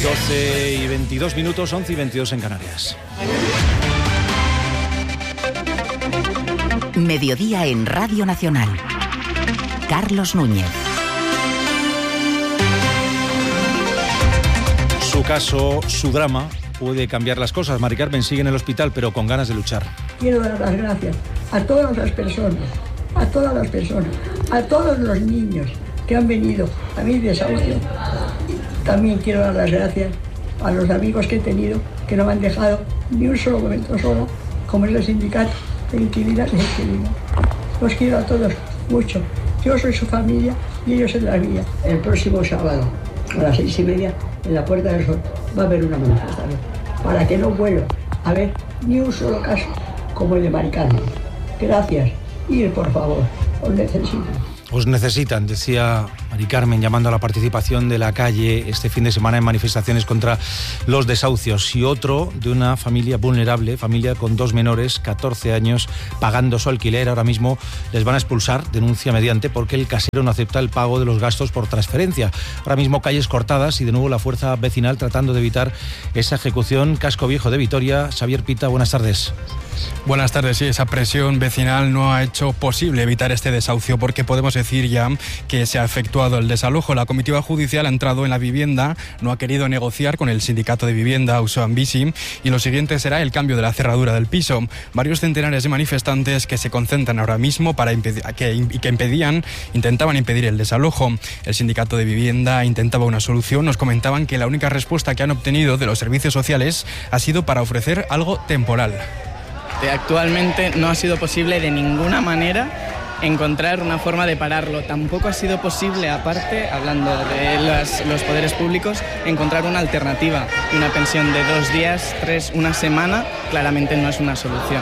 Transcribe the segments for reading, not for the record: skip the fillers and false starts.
12:22, 11:22 en Canarias. Mediodía en Radio Nacional. Carlos Núñez. Su caso, su drama, puede cambiar las cosas. Mari Carmen sigue en el hospital, pero con ganas de luchar. Quiero dar las gracias a todas las personas, a todos los niños que han venido a mi desahucio. También quiero dar las gracias a los amigos que he tenido, que no me han dejado ni un solo momento sola, como es el sindicato de inquilinas y inquilinos. Los quiero a todos mucho. Yo soy su familia y ellos son la mía. El próximo sábado, a las 6:30, en la Puerta del Sol, va a haber una manifestación para que no vuelva a haber ni un solo caso como el de Mari Carmen. Gracias. Ir, por favor. Os necesito. Os necesitan, decía Mari Carmen, llamando a la participación de la calle este fin de semana en manifestaciones contra los desahucios. Y otro de una familia vulnerable, familia con 2 menores, 14 años, pagando su alquiler. Ahora mismo les van a expulsar, denuncia mediante, porque el casero no acepta el pago de los gastos por transferencia. Ahora mismo calles cortadas y de nuevo la fuerza vecinal tratando de evitar esa ejecución. Casco Viejo de Vitoria. Xavier Pita, buenas tardes. Buenas tardes. Sí, esa presión vecinal no ha hecho posible evitar este desahucio, porque podemos decir ya que se ha efectuado el desalojo. La comitiva judicial ha entrado en la vivienda, no ha querido negociar con el sindicato de vivienda Auzoan Bizi, y lo siguiente será el cambio de la cerradura del piso. Varios centenares de manifestantes que se concentran ahora mismo intentaban impedir el desalojo. El sindicato de vivienda intentaba una solución. Nos comentaban que la única respuesta que han obtenido de los servicios sociales ha sido para ofrecer algo temporal. Actualmente no ha sido posible de ninguna manera encontrar una forma de pararlo. Tampoco ha sido posible, aparte, hablando de los poderes públicos, encontrar una alternativa. Una pensión de 2 días, 3, una semana, claramente no es una solución.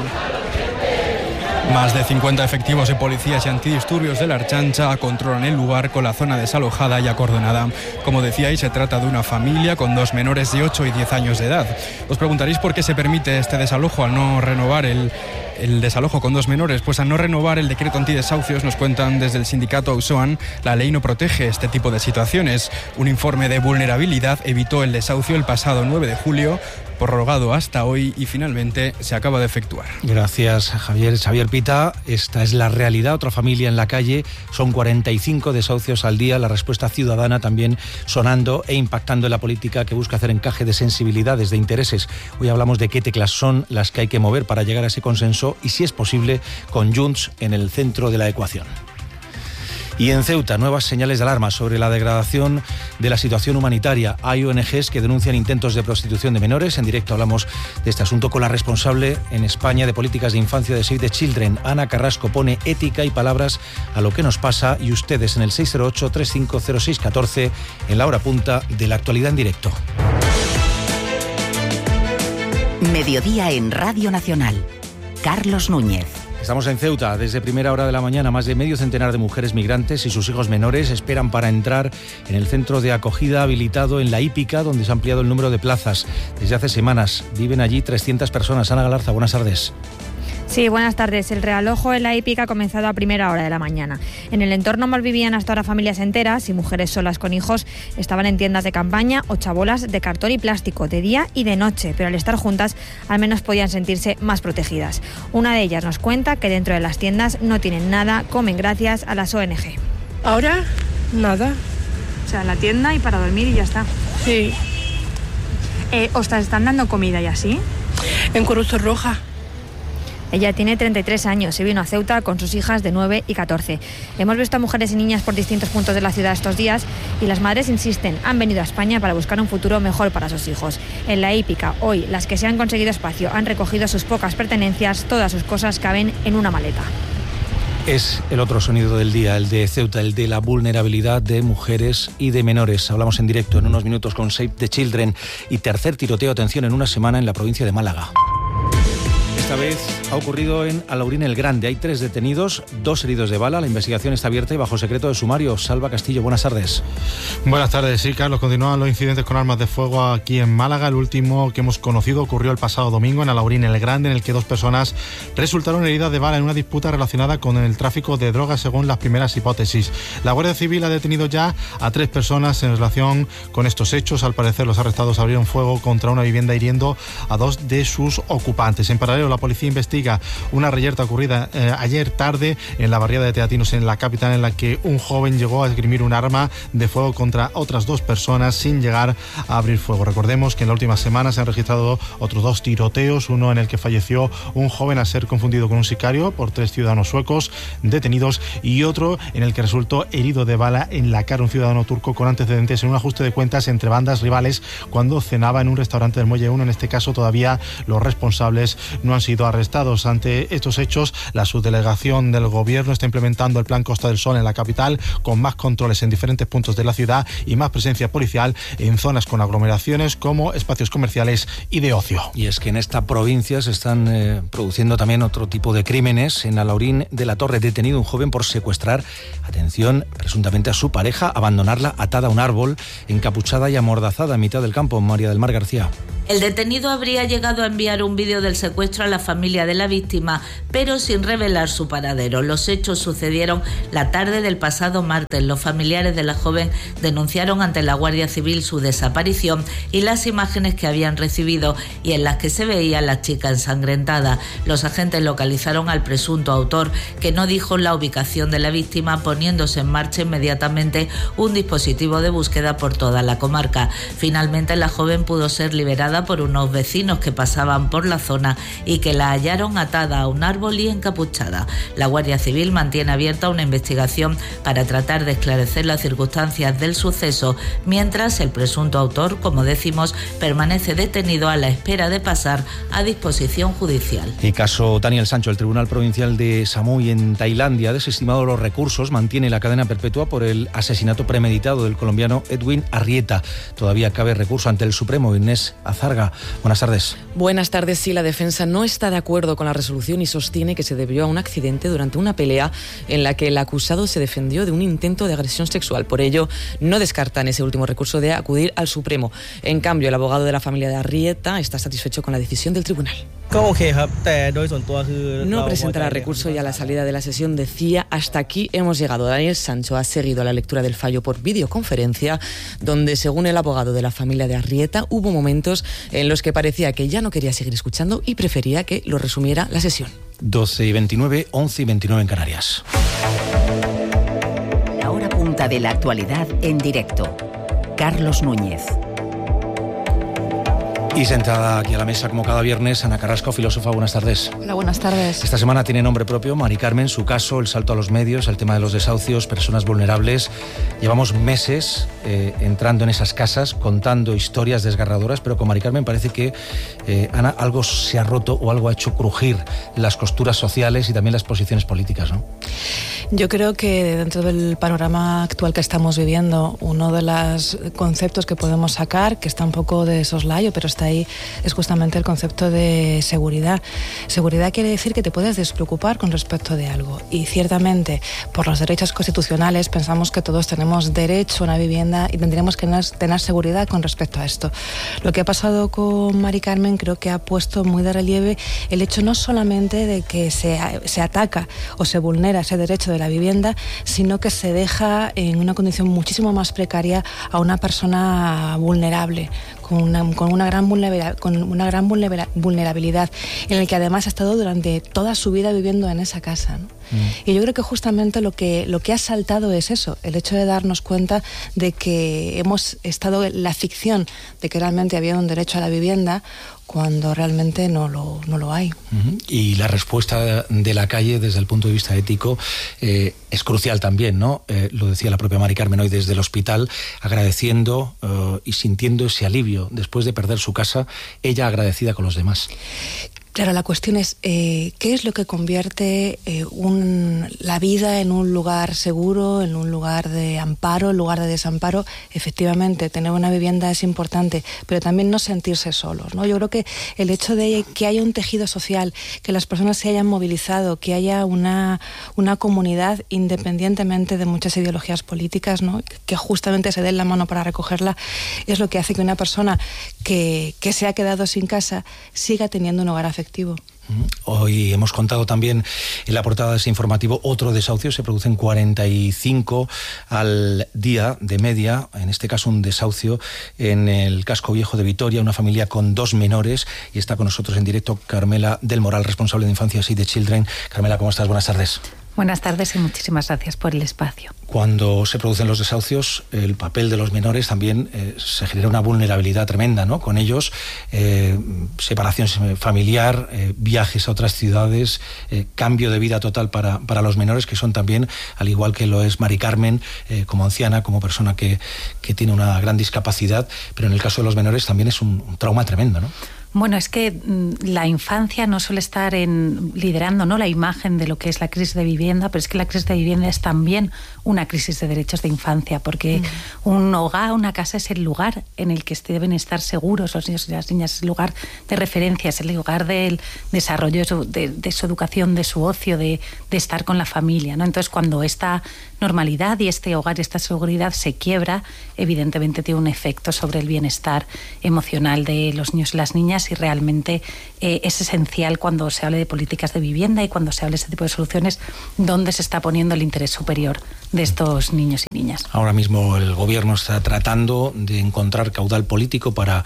Más de 50 efectivos de policías y antidisturbios de la Ertzaintza controlan el lugar con la zona desalojada y acordonada. Como decíais, se trata de una familia con 2 menores de 8 y 10 años de edad. Os preguntaréis por qué se permite este desalojo al no renovar el desalojo con 2 menores. Pues al no renovar el decreto antidesahucios, nos cuentan desde el sindicato Auzoan, la ley no protege este tipo de situaciones. Un informe de vulnerabilidad evitó el desahucio el pasado 9 de julio, prorrogado hasta hoy, y finalmente se acaba de efectuar. Gracias, Javier. Xavier Pita, esta es la realidad. Otra familia en la calle, son 45 desahucios al día. La respuesta ciudadana también sonando e impactando en la política, que busca hacer encaje de sensibilidades, de intereses. Hoy hablamos de qué teclas son las que hay que mover para llegar a ese consenso y, si es posible, con Junts en el centro de la ecuación. Y en Ceuta, nuevas señales de alarma sobre la degradación de la situación humanitaria. Hay ONGs que denuncian intentos de prostitución de menores. En directo hablamos de este asunto con la responsable en España de políticas de infancia de Save the Children. Ana Carrasco pone ética y palabras a lo que nos pasa, y ustedes en el 608-350614 en la hora punta de la actualidad en directo. Mediodía en Radio Nacional. Carlos Núñez. Estamos en Ceuta. Desde primera hora de la mañana, más de medio centenar de mujeres migrantes y sus hijos menores esperan para entrar en el centro de acogida habilitado en La Hípica, donde se ha ampliado el número de plazas. Desde hace semanas viven allí 300 personas. Ana Galarza, buenas tardes. Sí, buenas tardes. El realojo en La Hípica ha comenzado a primera hora de la mañana. En el entorno malvivían hasta ahora familias enteras y mujeres solas con hijos. Estaban en tiendas de campaña o chabolas de cartón y plástico, de día y de noche, pero al estar juntas al menos podían sentirse más protegidas. Una de ellas nos cuenta que dentro de las tiendas no tienen nada, comen gracias a las ONG. Ahora, nada. O sea, en la tienda y para dormir y ya está. Sí. ¿Os están dando comida y así? En Cruz Roja. Ella tiene 33 años, se vino a Ceuta con sus hijas de 9 y 14. Hemos visto a mujeres y niñas por distintos puntos de la ciudad estos días y las madres insisten, han venido a España para buscar un futuro mejor para sus hijos. En La Hípica, hoy, las que se han conseguido espacio han recogido sus pocas pertenencias, todas sus cosas caben en una maleta. Es el otro sonido del día, el de Ceuta, el de la vulnerabilidad de mujeres y de menores. Hablamos en directo en unos minutos con Save the Children. Y tercer tiroteo, atención, en una semana en la provincia de Málaga. Esta Esta vez ha ocurrido en Alaurín el Grande. Hay 3 detenidos, 2 heridos de bala. La investigación está abierta y bajo secreto de sumario. Salva Castillo, buenas tardes. Buenas tardes, sí, Carlos. Continúan los incidentes con armas de fuego aquí en Málaga. El último que hemos conocido ocurrió el pasado domingo en Alaurín el Grande, en el que 2 personas resultaron heridas de bala en una disputa relacionada con el tráfico de drogas, según las primeras hipótesis. La Guardia Civil ha detenido ya a 3 personas en relación con estos hechos. Al parecer, los arrestados abrieron fuego contra una vivienda hiriendo a 2 de sus ocupantes. En paralelo, la policía investiga una reyerta ocurrida ayer tarde en la barriada de Teatinos, en la capital, en la que un joven llegó a esgrimir un arma de fuego contra otras 2 personas sin llegar a abrir fuego. Recordemos que en la última semana se han registrado otros 2 tiroteos, uno en el que falleció un joven al ser confundido con un sicario por 3 ciudadanos suecos detenidos, y otro en el que resultó herido de bala en la cara un ciudadano turco con antecedentes en un ajuste de cuentas entre bandas rivales cuando cenaba en un restaurante del Muelle 1. En este caso, todavía los responsables no han sido arrestados. Ante estos hechos, la subdelegación del Gobierno está implementando el Plan Costa del Sol en la capital, con más controles en diferentes puntos de la ciudad y más presencia policial en zonas con aglomeraciones como espacios comerciales y de ocio. Y es que en esta provincia se están produciendo también otro tipo de crímenes. En Alaurín de la Torre, detenido un joven por secuestrar, atención, presuntamente a su pareja, abandonarla atada a un árbol, encapuchada y amordazada en mitad del campo. María del Mar García. El detenido habría llegado a enviar un vídeo del secuestro a la familia de la víctima, pero sin revelar su paradero. Los hechos sucedieron la tarde del pasado martes. Los familiares de la joven denunciaron ante la Guardia Civil su desaparición y las imágenes que habían recibido y en las que se veía a la chica ensangrentada. Los agentes localizaron al presunto autor, que no dijo la ubicación de la víctima, poniéndose en marcha inmediatamente un dispositivo de búsqueda por toda la comarca. Finalmente, la joven pudo ser liberada por unos vecinos que pasaban por la zona y que la hallaron atada a un árbol y encapuchada. La Guardia Civil mantiene abierta una investigación para tratar de esclarecer las circunstancias del suceso, mientras el presunto autor, como decimos, permanece detenido a la espera de pasar a disposición judicial. Y caso Daniel Sancho, el Tribunal Provincial de Samui en Tailandia ha desestimado los recursos, mantiene la cadena perpetua por el asesinato premeditado del colombiano Edwin Arrieta. Todavía cabe recurso ante el Supremo. Inés Azarga, buenas tardes. Buenas tardes. Sí, la defensa no está de acuerdo con la resolución y sostiene que se debió a un accidente durante una pelea en la que el acusado se defendió de un intento de agresión sexual. Por ello, no descartan ese último recurso de acudir al Supremo. En cambio, el abogado de la familia de Arrieta está satisfecho con la decisión del tribunal. No presentará recurso y a la salida de la sesión decía: hasta aquí hemos llegado. Daniel Sancho ha seguido la lectura del fallo por videoconferencia, donde, según el abogado de la familia de Arrieta, hubo momentos en los que parecía que ya no quería seguir escuchando y prefería que lo resumiera la sesión. 12:29, 11:29 en Canarias. La hora punta de la actualidad en directo. Carlos Núñez. Y sentada aquí a la mesa, como cada viernes, Ana Carrasco, filósofa, buenas tardes. Hola, buenas tardes. Esta semana tiene nombre propio, Mari Carmen, su caso, el salto a los medios, el tema de los desahucios, personas vulnerables. Llevamos meses entrando en esas casas, contando historias desgarradoras, pero con Mari Carmen parece que, Ana, algo se ha roto o algo ha hecho crujir las costuras sociales y también las posiciones políticas, ¿no? Yo creo que dentro del panorama actual que estamos viviendo, uno de los conceptos que podemos sacar, que está un poco de soslayo, pero está ahí, es justamente el concepto de seguridad. Seguridad quiere decir que te puedes despreocupar con respecto de algo. Y ciertamente, por los derechos constitucionales, pensamos que todos tenemos derecho a una vivienda y tendríamos que tener seguridad con respecto a esto. Lo que ha pasado con Mari Carmen creo que ha puesto muy de relieve el hecho no solamente de que se ataca o se vulnera ese derecho de la vivienda, sino que se deja en una condición muchísimo más precaria a una persona vulnerable, con una gran vulnerabilidad, en el que además ha estado durante toda su vida viviendo en esa casa, ¿no? Y yo creo que justamente lo que ha saltado es eso, el hecho de darnos cuenta de que hemos estado en la ficción de que realmente había un derecho a la vivienda, cuando realmente no lo hay. Y la respuesta de la calle desde el punto de vista ético es crucial también, ¿no? Lo decía la propia Mari Carmen hoy desde el hospital, agradeciendo y sintiendo ese alivio después de perder su casa, ella agradecida con los demás. Claro, la cuestión es ¿qué es lo que convierte la vida en un lugar seguro, en un lugar de amparo, en lugar de desamparo? Efectivamente, tener una vivienda es importante, pero también no sentirse solos, ¿no? Yo creo que el hecho de que haya un tejido social, que las personas se hayan movilizado, que haya una comunidad, independientemente de muchas ideologías políticas, ¿no?, que justamente se den la mano para recogerla, es lo que hace que una persona que se ha quedado sin casa siga teniendo un hogar afectivo. Hoy hemos contado también en la portada de ese informativo otro desahucio. Se producen 45 al día de media, en este caso un desahucio en el casco viejo de Vitoria, una familia con 2 menores, y está con nosotros en directo Carmela del Moral, responsable de Infancia Save the Children. Carmela, ¿cómo estás? Buenas tardes. Buenas tardes y muchísimas gracias por el espacio. Cuando se producen los desahucios, el papel de los menores también se genera una vulnerabilidad tremenda, ¿no? Con ellos, separación familiar, viajes a otras ciudades, cambio de vida total para los menores, que son también, al igual que lo es Mari Carmen, como anciana, como persona que tiene una gran discapacidad, pero en el caso de los menores también es un trauma tremendo, ¿no? Bueno, es que la infancia no suele estar liderando, ¿no?, la imagen de lo que es la crisis de vivienda, pero es que la crisis de vivienda es también una crisis de derechos de infancia, porque un hogar, una casa es el lugar en el que deben estar seguros los niños y las niñas, es el lugar de referencia, es el lugar del desarrollo de su educación, de su ocio, de estar con la familia, ¿no? Entonces, cuando esta normalidad y este hogar y esta seguridad se quiebra, evidentemente tiene un efecto sobre el bienestar emocional de los niños y las niñas, y realmente es esencial, cuando se hable de políticas de vivienda y cuando se hable de ese tipo de soluciones, dónde se está poniendo el interés superior de estos niños y niñas. Ahora mismo el gobierno está tratando de encontrar caudal político para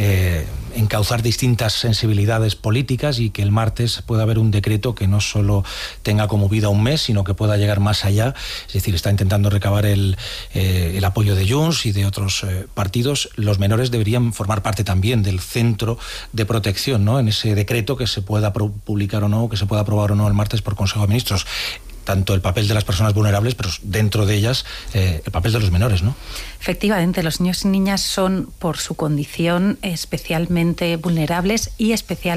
encauzar distintas sensibilidades políticas, y que el martes pueda haber un decreto que no solo tenga como vida un mes, sino que pueda llegar más allá. Es decir, está intentando recabar el apoyo de Junts y de otros partidos. Los menores deberían formar parte también del centro de protección, ¿no?, en ese decreto que se pueda publicar o no, que se pueda aprobar o no el martes por Consejo de Ministros. Tanto el papel de las personas vulnerables, pero dentro de ellas el papel de los menores, ¿no? Efectivamente, los niños y niñas son, por su condición, especialmente vulnerables y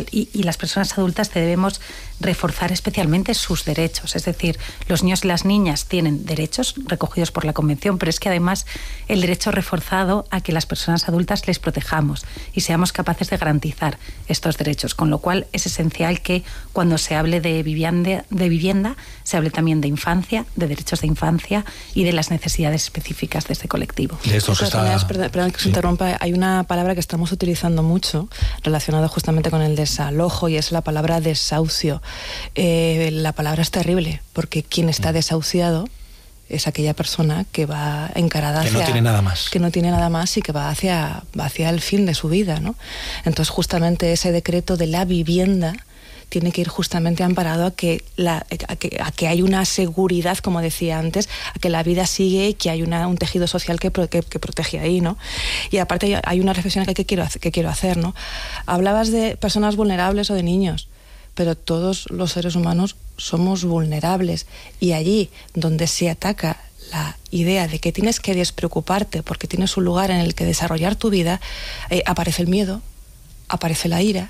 las personas adultas debemos reforzar especialmente sus derechos. Es decir, los niños y las niñas tienen derechos recogidos por la Convención, pero es que además el derecho reforzado a que las personas adultas les protejamos y seamos capaces de garantizar estos derechos, con lo cual es esencial que cuando se hable de vivienda se hable también de infancia, de derechos de infancia y de las necesidades específicas de este colectivo. De esto Perdón que se interrumpa, hay una palabra que estamos utilizando mucho relacionada justamente con el desalojo, y es la palabra desahucio. La palabra es terrible, porque quien está desahuciado es aquella persona que va encarada hacia... Que no tiene nada más. Que no tiene nada más y que va hacia el fin de su vida, ¿no? Entonces, justamente ese decreto de la vivienda tiene que ir justamente amparado a que hay una seguridad, como decía antes, a que la vida sigue y que hay un tejido social que protege ahí, ¿no? Y aparte hay una reflexión que quiero hacer, ¿no? Hablabas de personas vulnerables o de niños, pero todos los seres humanos somos vulnerables, y allí donde se ataca la idea de que tienes que despreocuparte porque tienes un lugar en el que desarrollar tu vida, aparece el miedo, aparece la ira,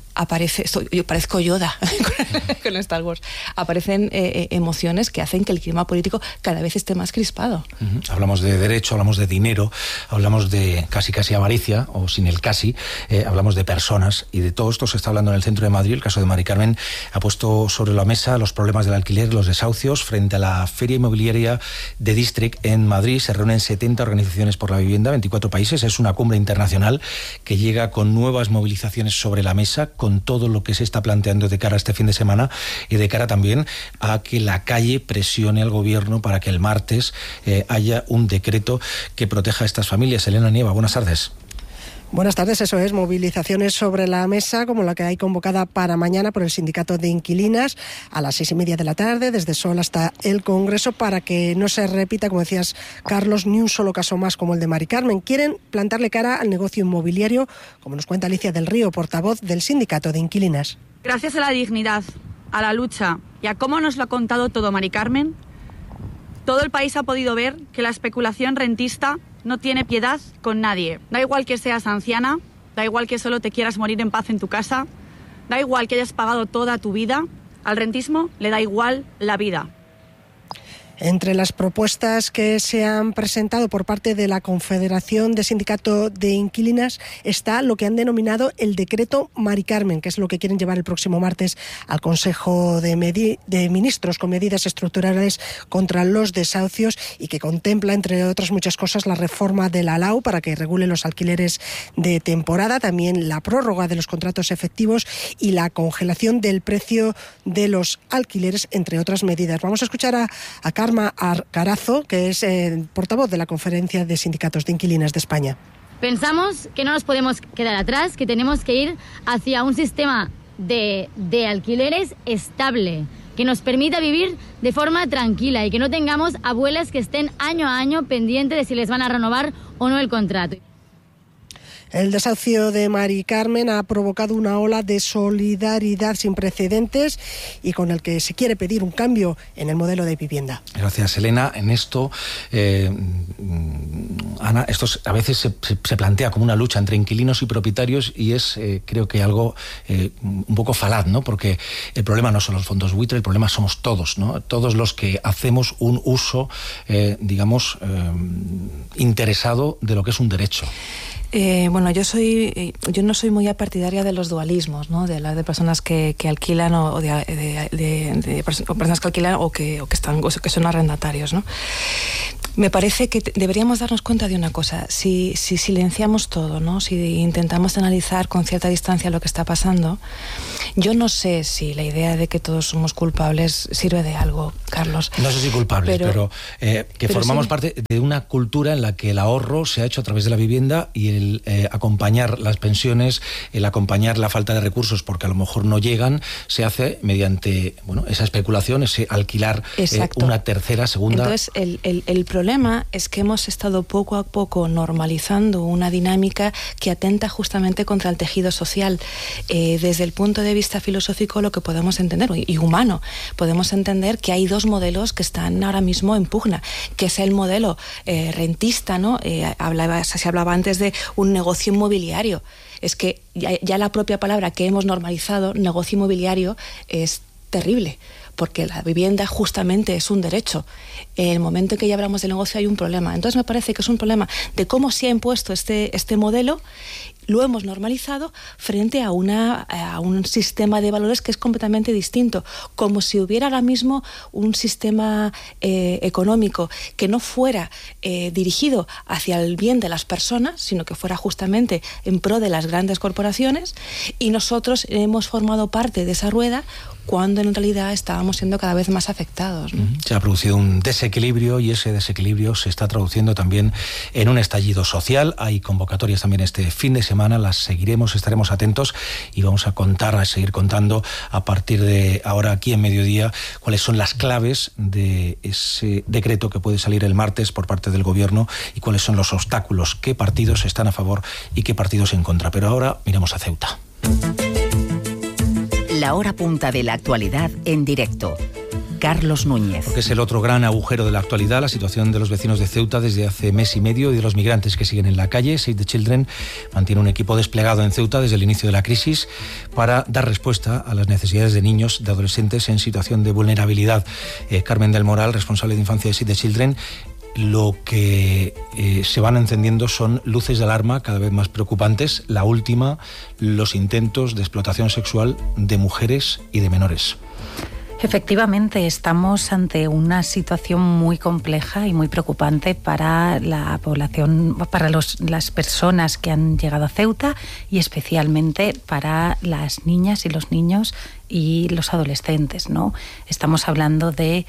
yo parezco Yoda con Star Wars, aparecen emociones que hacen que el clima político cada vez esté más crispado. Hablamos de derecho, hablamos de dinero, hablamos de casi avaricia, o sin el casi, hablamos de personas, y de todo esto se está hablando en el centro de Madrid. El caso de Mari Carmen ha puesto sobre la mesa los problemas del alquiler, los desahucios, frente a la Feria Inmobiliaria de District en Madrid. Se reúnen 70 organizaciones por la vivienda, 24 países. Es una cumbre internacional que llega con nuevas movilizaciones sobre la mesa, con todo lo que se está planteando de cara a este fin de semana, y de cara también a que la calle presione al gobierno para que el martes haya un decreto que proteja a estas familias. Elena Nieva, buenas tardes. Buenas tardes, eso es, movilizaciones sobre la mesa como la que hay convocada para mañana por el Sindicato de Inquilinas a las 6:30 de la tarde, desde Sol hasta el Congreso, para que no se repita, como decías, Carlos, ni un solo caso más como el de Mari Carmen. Quieren plantarle cara al negocio inmobiliario, como nos cuenta Alicia del Río, portavoz del Sindicato de Inquilinas. Gracias a la dignidad, a la lucha y a cómo nos lo ha contado todo Mari Carmen, todo el país ha podido ver que la especulación rentista no tiene piedad con nadie. Da igual que seas anciana, da igual que solo te quieras morir en paz en tu casa, Da igual que hayas pagado toda tu vida, al rentismo le da igual la vida. Entre las propuestas que se han presentado por parte de la Confederación de Sindicato de Inquilinas está lo que han denominado el decreto Mari Carmen, que es lo que quieren llevar el próximo martes al Consejo de Ministros con medidas estructurales contra los desahucios y que contempla, entre otras muchas cosas, la reforma de la LAU para que regule los alquileres de temporada, también la prórroga de los contratos efectivos y la congelación del precio de los alquileres, entre otras medidas. Vamos a escuchar a Karma Carazo, que es portavoz de la Conferencia de Sindicatos de Inquilinas de España. Pensamos que no nos podemos quedar atrás, que tenemos que ir hacia un sistema de alquileres estable, que nos permita vivir de forma tranquila y que no tengamos abuelas que estén año a año pendientes de si les van a renovar o no el contrato. El desahucio de Mari Carmen ha provocado una ola de solidaridad sin precedentes y con el que se quiere pedir un cambio en el modelo de vivienda. Gracias, Elena. En esto, Ana, esto a veces se plantea como una lucha entre inquilinos y propietarios y es, creo que algo un poco falaz, ¿no? Porque el problema no son los fondos buitre, el problema somos todos, ¿no? Todos los que hacemos un uso, interesado de lo que es un derecho. Bueno, yo no soy muy partidaria de los dualismos, ¿no? De las de personas que alquilan o de personas que alquilan o que son arrendatarios, ¿no? Me parece que deberíamos darnos cuenta de una cosa. Si silenciamos todo, ¿no? Si intentamos analizar con cierta distancia lo que está pasando, yo no sé si la idea de que todos somos culpables sirve de algo, Carlos. No sé si culpables, pero formamos parte de una cultura en la que el ahorro se ha hecho a través de la vivienda y el acompañar las pensiones, el acompañar la falta de recursos porque a lo mejor no llegan, se hace mediante esa especulación, ese alquilar una tercera, segunda. Entonces el problema es que hemos estado poco a poco normalizando una dinámica que atenta justamente contra el tejido social. Desde el punto de vista filosófico, lo que podemos entender, y humano, podemos entender que hay dos modelos que están ahora mismo en pugna, que es el modelo rentista, ¿no? Se hablaba antes de un negocio inmobiliario. Es que ya la propia palabra que hemos normalizado, negocio inmobiliario, es terrible, porque la vivienda justamente es un derecho. En el momento en que ya hablamos del negocio hay un problema. Entonces me parece que es un problema de cómo se ha impuesto este modelo. Lo hemos normalizado frente a un sistema de valores que es completamente distinto, como si hubiera ahora mismo un sistema económico que no fuera dirigido hacia el bien de las personas, sino que fuera justamente en pro de las grandes corporaciones, y nosotros hemos formado parte de esa rueda cuando en realidad estábamos siendo cada vez más afectados, ¿no? Se ha producido un desequilibrio y ese desequilibrio se está traduciendo también en un estallido social. Hay convocatorias también este fin de semana, las seguiremos, estaremos atentos y vamos a seguir contando a partir de ahora aquí en Mediodía cuáles son las claves de ese decreto que puede salir el martes por parte del Gobierno y cuáles son los obstáculos, qué partidos están a favor y qué partidos en contra. Pero ahora miramos a Ceuta. La hora punta de la actualidad en directo. Carlos Núñez. Porque es el otro gran agujero de la actualidad, la situación de los vecinos de Ceuta desde hace mes y medio y de los migrantes que siguen en la calle. Save the Children mantiene un equipo desplegado en Ceuta desde el inicio de la crisis para dar respuesta a las necesidades de niños, de adolescentes en situación de vulnerabilidad. Carmen del Moral, responsable de infancia de Save the Children, lo que se van encendiendo son luces de alarma cada vez más preocupantes. La última, los intentos de explotación sexual de mujeres y de menores. Efectivamente, estamos ante una situación muy compleja y muy preocupante para la población, para las personas que han llegado a Ceuta y especialmente para las niñas y los niños y los adolescentes, ¿no? Estamos hablando de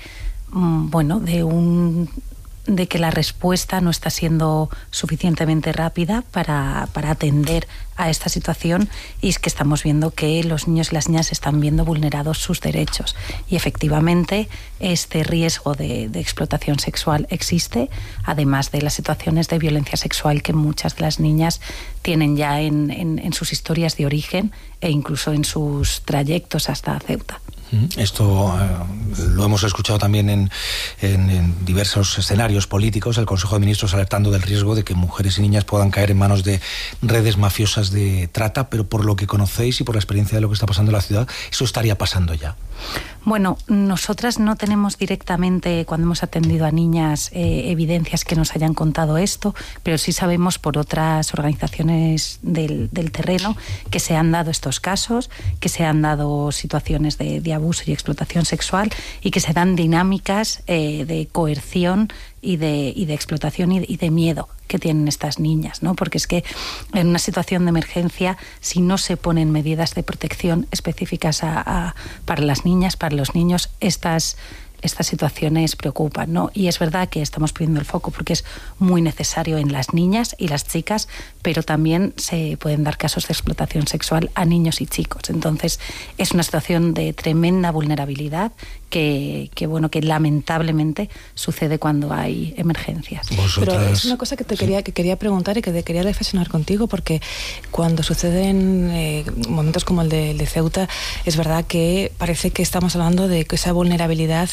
que la respuesta no está siendo suficientemente rápida para atender a esta situación, y es que estamos viendo que los niños y las niñas están viendo vulnerados sus derechos, y efectivamente este riesgo de explotación sexual existe, además de las situaciones de violencia sexual que muchas de las niñas tienen ya en sus historias de origen e incluso en sus trayectos hasta Ceuta. Esto lo hemos escuchado también en diversos escenarios políticos, el Consejo de Ministros alertando del riesgo de que mujeres y niñas puedan caer en manos de redes mafiosas de trata, pero por lo que conocéis y por la experiencia de lo que está pasando en la ciudad, eso estaría pasando ya. Bueno, nosotras no tenemos directamente, cuando hemos atendido a niñas, evidencias que nos hayan contado esto, pero sí sabemos por otras organizaciones del terreno que se han dado estos casos, que se han dado situaciones de abuso y explotación sexual y que se dan dinámicas de coerción y de explotación y de miedo que tienen estas niñas, ¿no? Porque es que en una situación de emergencia, si no se ponen medidas de protección específicas para las niñas, para los niños, estas situaciones preocupan, ¿no? Y es verdad que estamos poniendo el foco porque es muy necesario en las niñas y las chicas, pero también se pueden dar casos de explotación sexual a niños y chicos. Entonces, es una situación de tremenda vulnerabilidad que lamentablemente sucede cuando hay emergencias. Pero es una cosa que quería preguntar y que quería reflexionar contigo, porque cuando suceden momentos como el de Ceuta, es verdad que parece que estamos hablando de que esa vulnerabilidad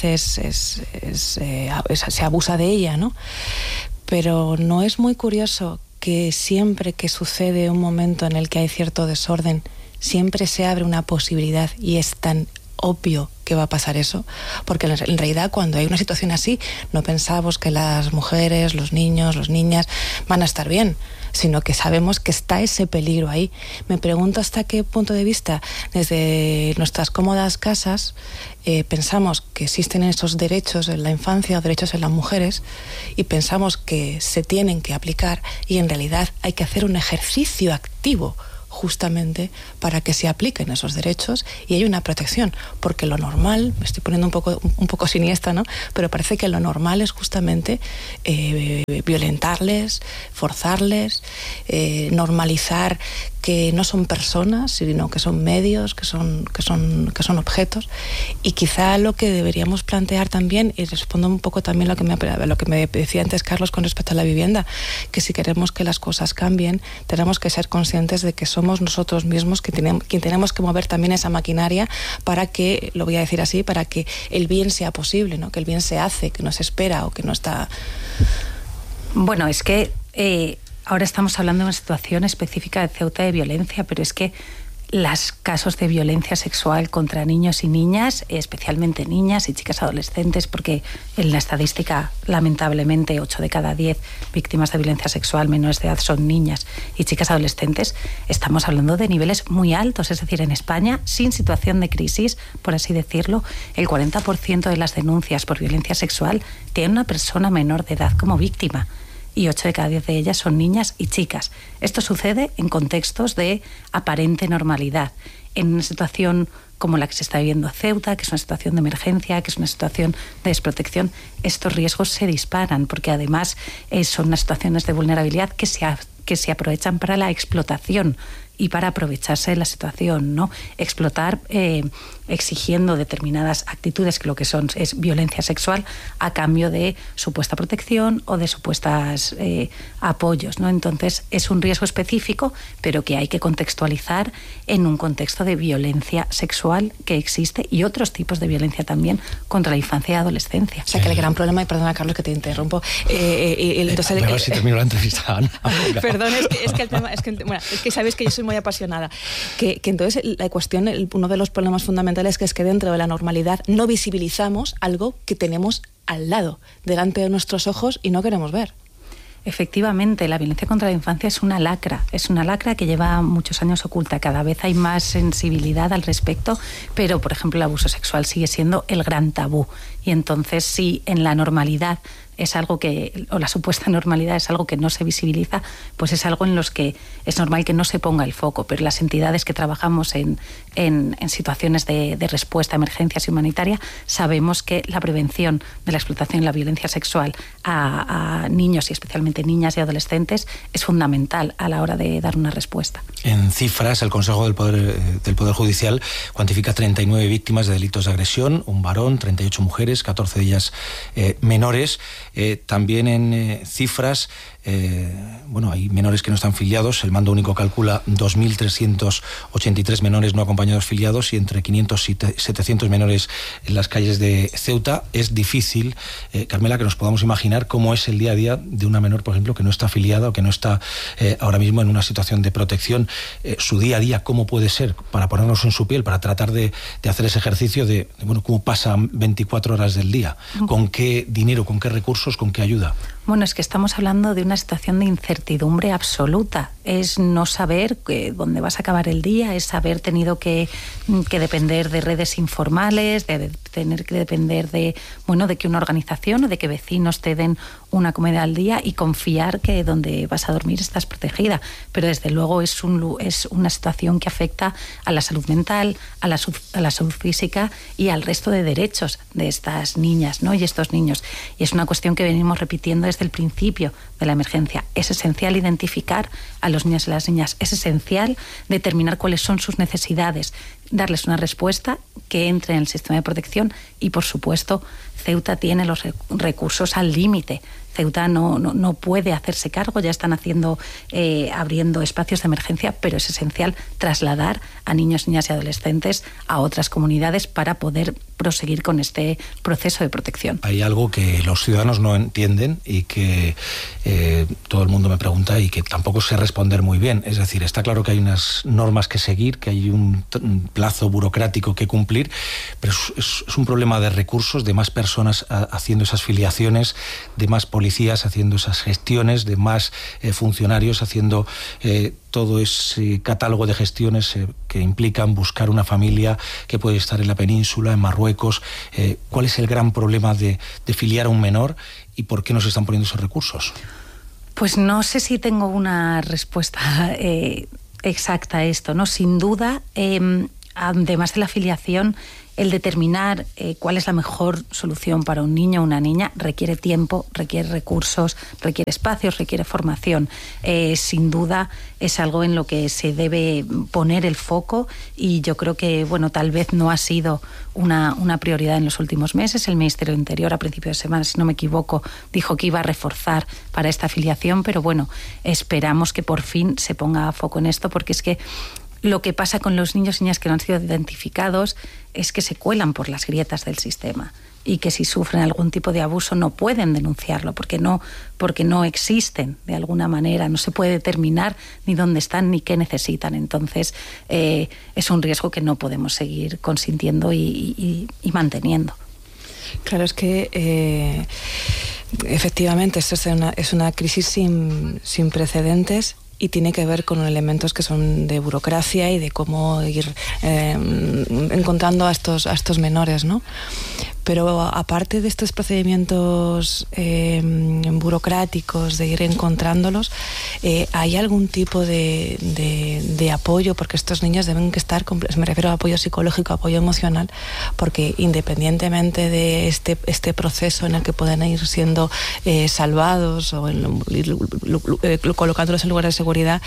se abusa de ella, ¿no? Pero no es muy curioso que siempre que sucede un momento en el que hay cierto desorden, siempre se abre una posibilidad, y es tan obvio que va a pasar eso, porque en realidad cuando hay una situación así no pensamos que las mujeres, los niños, las niñas van a estar bien, sino que sabemos que está ese peligro ahí. Me pregunto hasta qué punto de vista desde nuestras cómodas casas pensamos que existen esos derechos en la infancia o derechos en las mujeres y pensamos que se tienen que aplicar, y en realidad hay que hacer un ejercicio activo justamente para que se apliquen esos derechos y hay una protección, porque lo normal, me estoy poniendo un poco siniestra, ¿no? Pero parece que lo normal es justamente violentarles, forzarles, normalizar que no son personas, sino que son medios, que son objetos. Y quizá lo que deberíamos plantear también, y respondo un poco también a lo que me decía antes Carlos con respecto a la vivienda, que si queremos que las cosas cambien, tenemos que ser conscientes de que somos nosotros mismos quien tenemos que mover también esa maquinaria para que, lo voy a decir así, para que el bien sea posible, ¿no? Que el bien se hace, que no se espera o que no está... Bueno, es que ahora estamos hablando de una situación específica de Ceuta de violencia, pero es que los casos de violencia sexual contra niños y niñas, especialmente niñas y chicas adolescentes, porque en la estadística, lamentablemente, 8 de cada 10 víctimas de violencia sexual menores de edad son niñas y chicas adolescentes, estamos hablando de niveles muy altos. Es decir, en España, sin situación de crisis, por así decirlo, el 40% de las denuncias por violencia sexual tiene una persona menor de edad como víctima. Y 8 de cada 10 de ellas son niñas y chicas. Esto sucede en contextos de aparente normalidad. En una situación como la que se está viviendo en Ceuta, que es una situación de emergencia, que es una situación de desprotección, estos riesgos se disparan, porque además son unas situaciones de vulnerabilidad que se aprovechan para la explotación y para aprovecharse de la situación, ¿no? Explotar exigiendo determinadas actitudes que lo que son es violencia sexual a cambio de supuesta protección o de supuestas apoyos, ¿no? Entonces es un riesgo específico, pero que hay que contextualizar en un contexto de violencia sexual que existe y otros tipos de violencia también contra la infancia y adolescencia. O sea, que el gran problema, y perdona Carlos que te interrumpo, a ver si termino la entrevista, Ana. Perdón, es que sabéis que yo soy muy apasionada, que entonces la cuestión, uno de los problemas fundamentales es que dentro de la normalidad no visibilizamos algo que tenemos al lado, delante de nuestros ojos, y no queremos ver. Efectivamente, la violencia contra la infancia es una lacra que lleva muchos años oculta. Cada vez hay más sensibilidad al respecto, pero, por ejemplo, el abuso sexual sigue siendo el gran tabú. Y entonces, si en la normalidad es algo que, o la supuesta normalidad es algo que no se visibiliza, pues es algo en los que es normal que no se ponga el foco. Pero las entidades que trabajamos en situaciones de respuesta a emergencias y humanitaria sabemos que la prevención de la explotación y la violencia sexual a niños y especialmente niñas y adolescentes es fundamental a la hora de dar una respuesta. En cifras, el Consejo del Poder Judicial cuantifica 39 víctimas de delitos de agresión, un varón, 38 mujeres, 14 de ellas menores. También en cifras, hay menores que no están filiados. El Mando Único calcula 2.383 menores no acompañados filiados y entre 500 y 700 menores en las calles de Ceuta. Es difícil, Carmela, que nos podamos imaginar cómo es el día a día de una menor, por ejemplo, que no está afiliada o que no está ahora mismo en una situación de protección. Su día a día, ¿cómo puede ser? Para ponernos en su piel, para tratar de hacer ese ejercicio de cómo pasan 24 horas del día, con qué dinero, con qué recursos, con qué ayuda. Bueno, es que estamos hablando de una situación de incertidumbre absoluta. Es no saber dónde vas a acabar el día, es haber tenido que depender de redes informales, de tener que depender de que una organización o de que vecinos te den una comida al día y confiar que donde vas a dormir estás protegida. Pero desde luego es una situación que afecta a la salud mental, a la salud física y al resto de derechos de estas niñas, ¿no? Y estos niños. Y es una cuestión que venimos repitiendo desde el principio de la emergencia. Es esencial identificar a los niños y las niñas. Es esencial determinar cuáles son sus necesidades, darles una respuesta que entre en el sistema de protección y, por supuesto, Ceuta tiene los recursos al límite. Ceuta no puede hacerse cargo, ya están abriendo espacios de emergencia, pero es esencial trasladar a niños, niñas y adolescentes a otras comunidades para poder proseguir con este proceso de protección. Hay algo que los ciudadanos no entienden y que todo el mundo me pregunta y que tampoco sé responder muy bien. Es decir, está claro que hay unas normas que seguir, que hay un plazo burocrático que cumplir, pero es un problema de recursos, de más personas haciendo esas filiaciones, de más policías haciendo esas gestiones, de más funcionarios haciendo todo ese catálogo de gestiones que implican buscar una familia que puede estar en la península, en Marruecos. ¿Cuál es el gran problema de filiar a un menor y por qué no se están poniendo esos recursos? Pues no sé si tengo una respuesta exacta a esto, ¿no? Sin duda, además de la filiación, el determinar cuál es la mejor solución para un niño o una niña requiere tiempo, requiere recursos, requiere espacios, requiere formación. Sin duda es algo en lo que se debe poner el foco y yo creo que, tal vez no ha sido una prioridad en los últimos meses. El Ministerio del Interior a principios de semana, si no me equivoco, dijo que iba a reforzar para esta afiliación, pero esperamos que por fin se ponga foco en esto, porque es que lo que pasa con los niños y niñas que no han sido identificados es que se cuelan por las grietas del sistema y que si sufren algún tipo de abuso no pueden denunciarlo porque no existen de alguna manera, no se puede determinar ni dónde están ni qué necesitan. Entonces es un riesgo que no podemos seguir consintiendo y manteniendo. Claro, es que efectivamente esto es una crisis sin precedentes y tiene que ver con elementos que son de burocracia y de cómo ir encontrando a estos menores, ¿no? Pero aparte de estos procedimientos burocráticos de ir encontrándolos, ¿hay algún tipo de apoyo? Porque estos niños deben que estar, me refiero a apoyo psicológico, apoyo emocional, porque independientemente de este proceso en el que pueden ir siendo salvados o colocándolos en lugares de seguridad,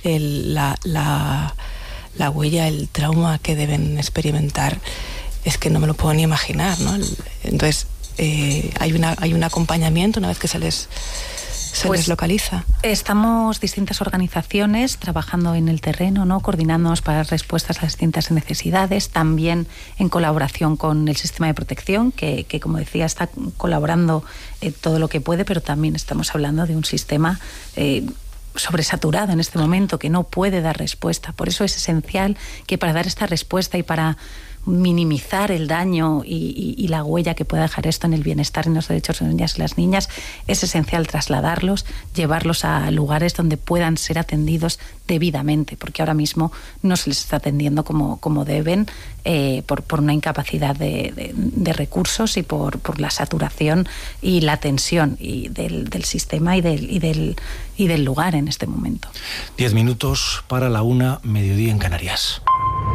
la huella, el trauma que deben experimentar, es que no me lo puedo ni imaginar, ¿no? Entonces, hay un acompañamiento una vez que se les localiza. Estamos distintas organizaciones trabajando en el terreno, ¿no? Coordinándonos para respuestas a las distintas necesidades, también en colaboración con el sistema de protección, que como decía, está colaborando todo lo que puede, pero también estamos hablando de un sistema sobresaturado en este momento que no puede dar respuesta. Por eso es esencial que para dar esta respuesta y para minimizar el daño y la huella que pueda dejar esto en el bienestar y en los derechos de las niñas y las niñas, es esencial trasladarlos, llevarlos a lugares donde puedan ser atendidos debidamente, porque ahora mismo no se les está atendiendo como deben por una incapacidad de recursos y por la saturación y la tensión del sistema y del lugar en este momento. 10 minutos para la 1, mediodía en Canarias.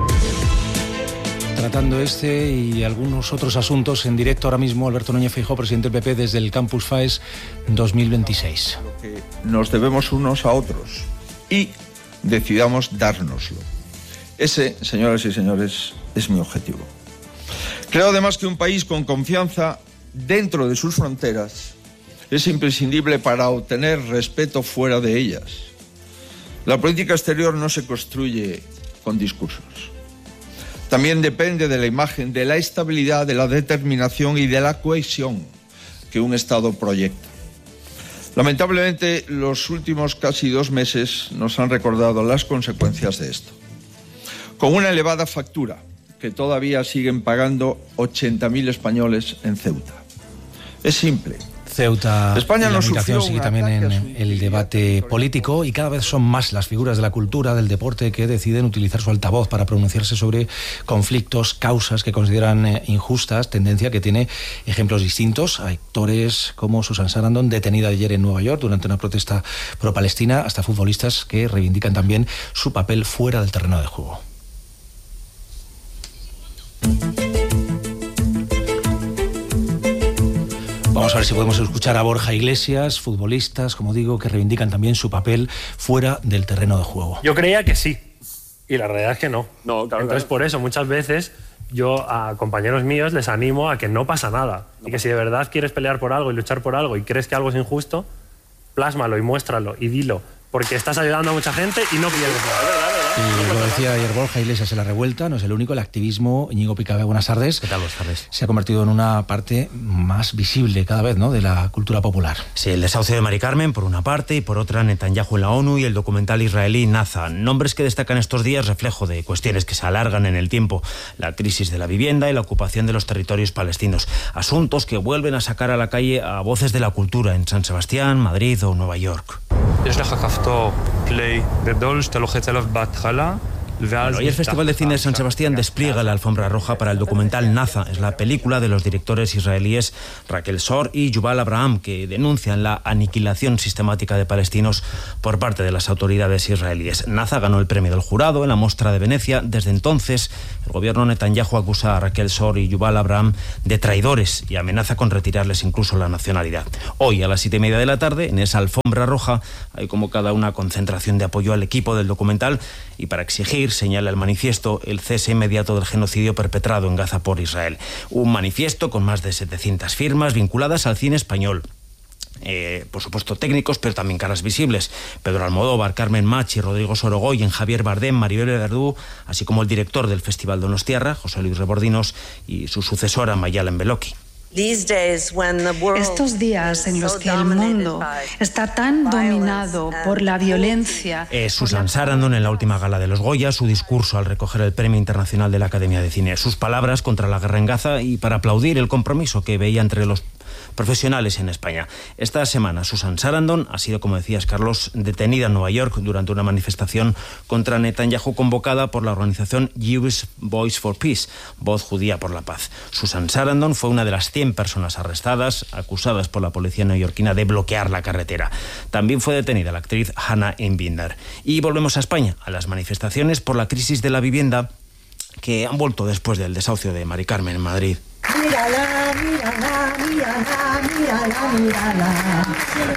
Tratando este y algunos otros asuntos en directo ahora mismo, Alberto Núñez Feijóo, presidente del PP, desde el Campus FAES 2026. Nos debemos unos a otros y decidamos dárnoslo. Ese, señoras y señores, es mi objetivo. Creo además que un país con confianza dentro de sus fronteras Es imprescindible para obtener respeto fuera de ellas. La política exterior no se construye con discursos. También depende de la imagen, de la estabilidad, de la determinación y de la cohesión que un Estado proyecta. Lamentablemente, los últimos casi 2 meses nos han recordado las consecuencias de esto. Con una elevada factura que todavía siguen pagando 80.000 españoles en Ceuta. Es simple. Ceuta, España no sufrió sigue también en el debate político, y cada vez son más las figuras de la cultura, del deporte, que deciden utilizar su altavoz para pronunciarse sobre conflictos, causas que consideran injustas, tendencia que tiene ejemplos distintos. Hay actores como Susan Sarandon, detenida ayer en Nueva York durante una protesta pro-palestina, hasta futbolistas que reivindican también su papel fuera del terreno de juego. Vamos a ver si podemos escuchar a Borja Iglesias, futbolistas, como digo, que reivindican también su papel fuera del terreno de juego. Yo creía que sí, y la realidad es que no. Claro, Entonces, por eso, muchas veces yo a compañeros míos les animo a que no pasa nada. Y que si de verdad quieres pelear por algo y luchar por algo y crees que algo es injusto, plásmalo y muéstralo y dilo, porque estás ayudando a mucha gente y no pierdes nada. Y lo decía ayer Borja Iglesias en La Revuelta, no es el único. El activismo, Íñigo Picabea, buenas tardes. ¿Qué tal? Buenas tardes. Se ha convertido en una parte más visible cada vez, ¿no?, de la cultura popular. Sí, el desahucio de Mari Carmen por una parte, y por otra Netanyahu en la ONU y el documental israelí Naza. Nombres que destacan estos días, reflejo de cuestiones que se alargan en el tiempo. La crisis de la vivienda y la ocupación de los territorios palestinos. Asuntos que vuelven a sacar a la calle a voces de la cultura en San Sebastián, Madrid o Nueva York. Bueno, y el Festival de Cine de San Sebastián despliega la alfombra roja para el documental Naza. Es la película de los directores israelíes Raquel Sor y Yuval Abraham, que denuncian la aniquilación sistemática de palestinos por parte de las autoridades israelíes. Naza ganó el premio del jurado en la Mostra de Venecia. Desde entonces, el gobierno Netanyahu acusa a Raquel Sor y Yuval Abraham de traidores y amenaza con retirarles incluso la nacionalidad. Hoy, a las 7:30 de la tarde, en esa alfombra roja, hay convocada una concentración de apoyo al equipo del documental, y para exigir, señala el manifiesto, el cese inmediato del genocidio perpetrado en Gaza por Israel. Un manifiesto con más de 700 firmas vinculadas al cine español. Por supuesto técnicos, pero también caras visibles. Pedro Almodóvar, Carmen Machi, Rodrigo Sorogoyen, Javier Bardem, Maribel Verdú, así como el director del Festival Donostiarra, José Luis Rebordinos, y su sucesora, Mayalen Beloki. Estos días en los que el mundo está tan dominado por la violencia... Susan Sarandon en la última gala de los Goya, su discurso al recoger el Premio Internacional de la Academia de Cine, sus palabras contra la guerra en Gaza y para aplaudir el compromiso que veía entre los profesionales en España. Esta semana Susan Sarandon ha sido, como decías, Carlos, detenida en Nueva York durante una manifestación contra Netanyahu convocada por la organización Jewish Voice for Peace, Voz Judía por la Paz. Susan Sarandon fue una de las 100 personas arrestadas, acusadas por la policía neoyorquina de bloquear la carretera. También fue detenida la actriz Hannah Einbinder. Y volvemos a España, a las manifestaciones por la crisis de la vivienda que han vuelto después del desahucio de Mari Carmen en Madrid. Mírala, mírala, mírala, mírala, mírala.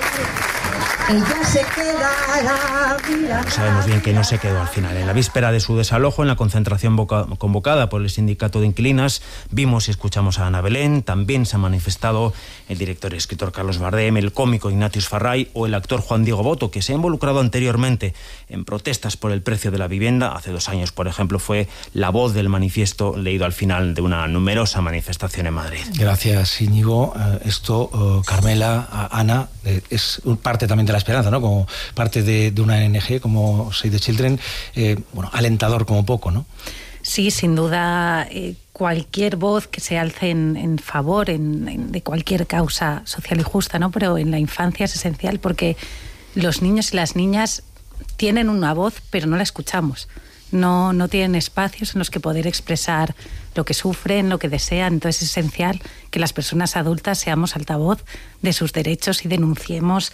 Ella se quedará, mírala. Sabemos bien que no se quedó al final. En la víspera de su desalojo, en la concentración convocada por el sindicato de inquilinas, vimos y escuchamos a Ana Belén. También se ha manifestado el director y escritor Carlos Bardem, el cómico Ignatius Farray o el actor Juan Diego Boto, que se ha involucrado anteriormente en protestas por el precio de la vivienda. Hace 2 años, por ejemplo, fue la voz del manifiesto leído al final de una numerosa manifestación en Madrid. Gracias, Íñigo. Esto, Carmela, Ana, es parte también de la esperanza, ¿no? Como parte de una ONG como Save the Children, alentador como poco, ¿no? Sí, sin duda, cualquier voz que se alce en favor de cualquier causa social y justa, ¿no? Pero en la infancia es esencial porque los niños y las niñas tienen una voz, pero no la escuchamos. No tienen espacios en los que poder expresar lo que sufren, lo que desean. Entonces es esencial que las personas adultas seamos altavoz de sus derechos y denunciemos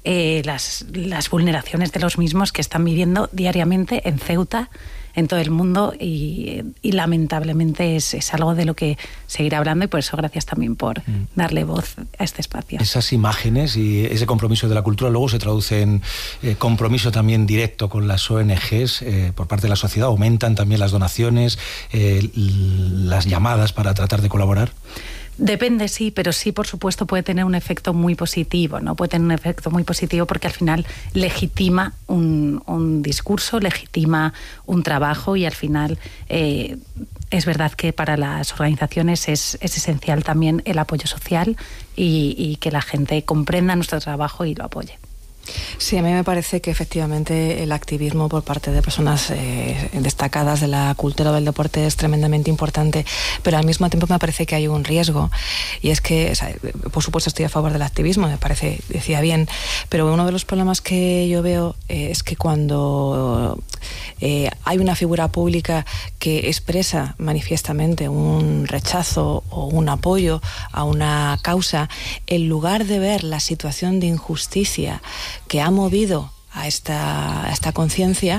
las vulneraciones de los mismos que están viviendo diariamente en Ceuta, en todo el mundo, y lamentablemente es algo de lo que seguir hablando, y por eso gracias también por darle voz a este espacio. Esas imágenes y ese compromiso de la cultura luego se traduce en compromiso también directo con las ONGs por parte de la sociedad. Aumentan también las donaciones, las llamadas para tratar de colaborar. Depende, sí, pero sí, por supuesto, puede tener un efecto muy positivo, ¿no? Puede tener un efecto muy positivo porque al final legitima un discurso, legitima un trabajo y al final es verdad que para las organizaciones es esencial también el apoyo social y que la gente comprenda nuestro trabajo y lo apoye. Sí, a mí me parece que efectivamente el activismo por parte de personas destacadas de la cultura o del deporte es tremendamente importante, pero al mismo tiempo me parece que hay un riesgo, y es que, o sea, por supuesto estoy a favor del activismo, me parece, decía bien, pero uno de los problemas que yo veo es que cuando hay una figura pública que expresa manifiestamente un rechazo o un apoyo a una causa, en lugar de ver la situación de injusticia que ha movido a esta conciencia,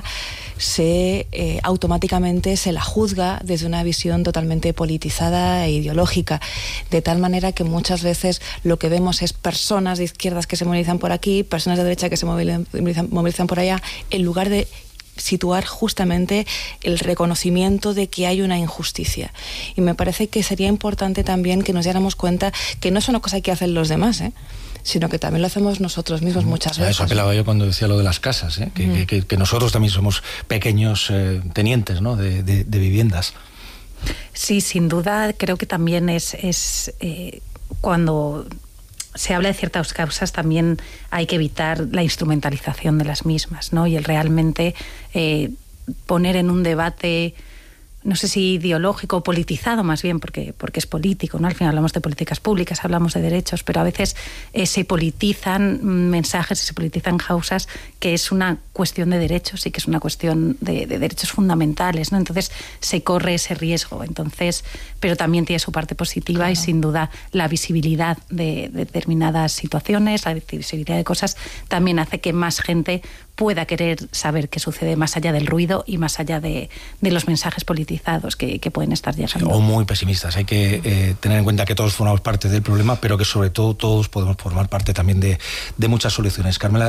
automáticamente se la juzga desde una visión totalmente politizada e ideológica, de tal manera que muchas veces lo que vemos es personas de izquierdas que se movilizan por aquí, personas de derecha que se movilizan por allá, en lugar de situar justamente el reconocimiento de que hay una injusticia. Y me parece que sería importante también que nos diéramos cuenta que no es una cosa que hacen los demás, sino que también lo hacemos nosotros mismos muchas veces. A eso apelaba yo cuando decía lo de las casas, que nosotros también somos pequeños tenientes, ¿no?, de viviendas. Sí, sin duda, creo que también es cuando se habla de ciertas causas también hay que evitar la instrumentalización de las mismas, ¿no? Y el realmente poner en un debate, no sé si ideológico o politizado más bien, porque es político, ¿no? Al final hablamos de políticas públicas, hablamos de derechos, pero a veces se politizan mensajes y se politizan causas que es una cuestión de derechos y que es una cuestión de derechos fundamentales, ¿no? Entonces se corre ese riesgo. Entonces, pero también tiene su parte positiva, claro. Y sin duda la visibilidad de determinadas situaciones, la visibilidad de cosas, también hace que más gente pueda querer saber qué sucede más allá del ruido y más allá de los mensajes politizados que pueden estar llegando. O muy pesimistas. Hay que tener en cuenta que todos formamos parte del problema, pero que sobre todo todos podemos formar parte también de muchas soluciones. Carmela